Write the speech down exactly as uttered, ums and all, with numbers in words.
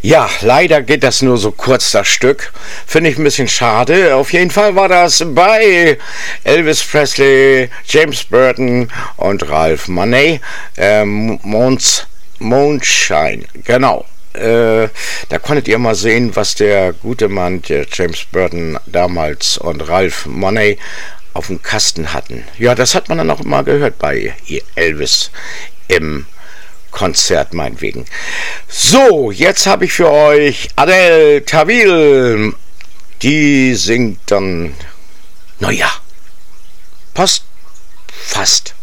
Ja, leider geht das nur so kurz, das Stück. Finde ich ein bisschen schade. Auf jeden Fall war das bei Elvis Presley, James Burton und Ralph Monet. Ähm, Mons, Moonshine, genau. Äh, da konntet ihr mal sehen, was der gute Mann, der James Burton damals und Ralph Monet auf dem Kasten hatten. Ja, das hat man dann auch mal gehört bei Elvis im Konzert meinetwegen. So, jetzt habe ich für euch Adele Tawil. Die singt dann, naja, passt fast.